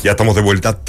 Ya estamos de vuelta,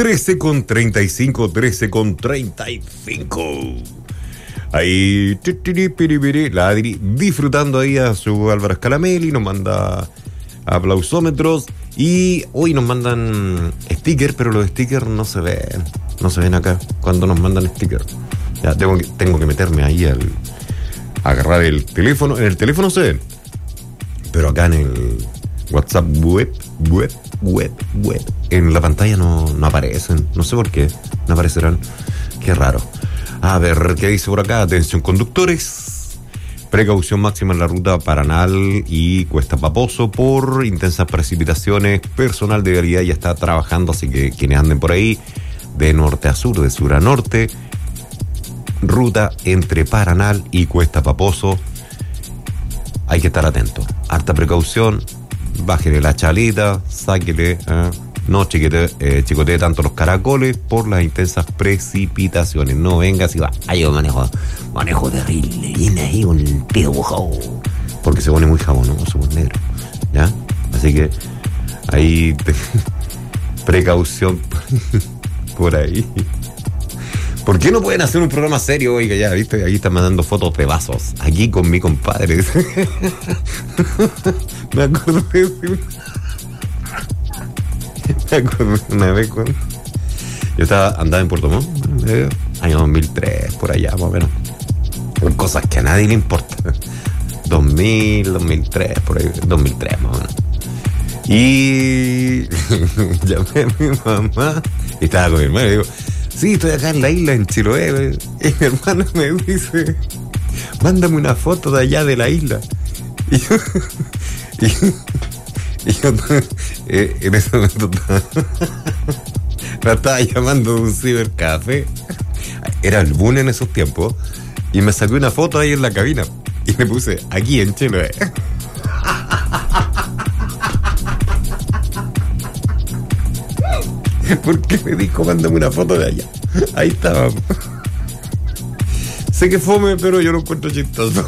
13:35. Ahí, la Adri disfrutando ahí a su Álvaro Scalamelli, nos manda aplausómetros y hoy nos mandan stickers, pero los stickers no se ven acá cuando nos mandan stickers. Ya tengo que meterme ahí a agarrar el teléfono. En el teléfono se ven, pero acá en el WhatsApp web, en la pantalla no aparecen. No sé por qué, no aparecerán. Qué raro. A ver, ¿qué dice por acá? Atención conductores. Precaución máxima en la ruta Paranal y Cuesta Paposo por intensas precipitaciones. Personal de vialidad ya está trabajando, así que quienes anden por ahí, de norte a sur, de sur a norte, ruta entre Paranal y Cuesta Paposo, hay que estar atento. Harta precaución, bájele la chalita, sáquele, no chicotee tanto los caracoles por las intensas precipitaciones. No venga así, yo manejo terrible, viene ahí con el pelo mojado, porque se pone muy jabonoso, se pone negro, ¿ya? Así que ahí precaución por ahí. ¿Por qué no pueden hacer un programa serio? Oiga, ya, ¿viste? Ahí están mandando fotos de vasos. Aquí con mi compadre. Me acordé una vez cuando yo andaba en Puerto Montt, año 2003, por allá, más o menos. Son cosas que a nadie le importa. 2003, por ahí, 2003, más o menos. Y llamé a mi mamá y estaba con mi hermano y digo, sí, estoy acá en la isla, en Chiloé. Y mi hermano me dice, mándame una foto de allá de la isla. Y yo en ese momento la estaba llamando de un cibercafé. Era el boom en esos tiempos. Y me saqué una foto ahí en la cabina. Y me puse, aquí en Chiloé. Porque me dijo, mándame una foto de allá. Ahí estaba. Sé que fome, pero yo lo encuentro chistoso.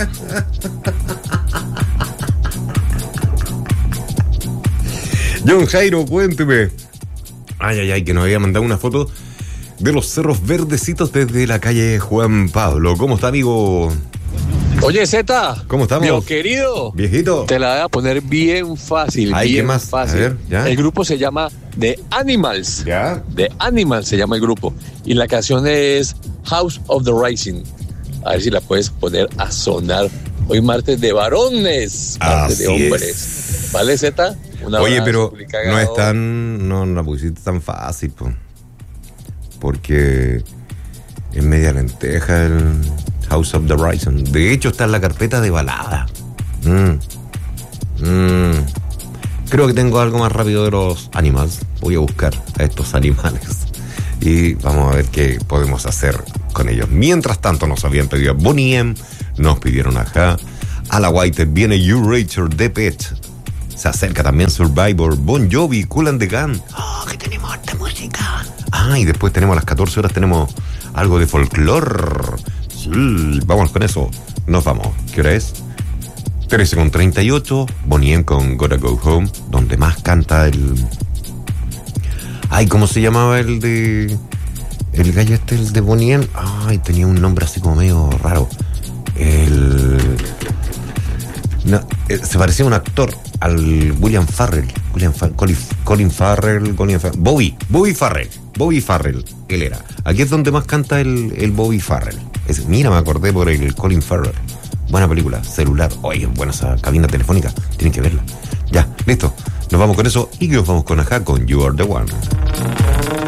John Jairo, cuénteme. Ay, que nos había mandado una foto de los cerros verdecitos desde la calle Juan Pablo. ¿Cómo está, amigo? Oye, Zeta. ¿Cómo estamos? Mío querido. Viejito. Te la voy a poner bien fácil. Ay, bien ¿qué más? fácil. A ver, ¿ya? El grupo se llama The Animals. ¿Ya? The Animals se llama el grupo. Y la canción es House of the Rising. A ver si la puedes poner a sonar. Hoy martes de varones. Martes de hombres. Es. ¿Vale, Zeta? Oye, pero no es tan... No la pusiste tan fácil, po. Porque es media lenteja el House of the Rising. De hecho, está en la carpeta de balada. Creo que tengo algo más rápido de los Animals. Voy a buscar a estos animales y vamos a ver qué podemos hacer con ellos. Mientras tanto, nos habían pedido a Bonnie M, nos pidieron a la White, viene You Rachel The Pet. Se acerca también Survivor, Bon Jovi, Kool and the Gang. Que tenemos harta música. Y después tenemos a las 14 horas, tenemos algo de folclore. Sí, vamos con eso. Nos vamos. ¿Qué hora es? 13:38. Bonnie M con Gotta Go Home, donde más canta el... ¿Cómo se llamaba el de... El gallo el de Bonnie M? Tenía un nombre así como medio raro. Se parecía a un actor, al William Farrell. Colin Farrell. Bobby Farrell, él era. Aquí es donde más canta el Bobby Farrell. Mira, me acordé por el Colin Farrell. Buena película, Celular. Oye, buena esa cabina telefónica, tienen que verla. Ya, listo, nos vamos con eso y nos vamos con con You Are The One.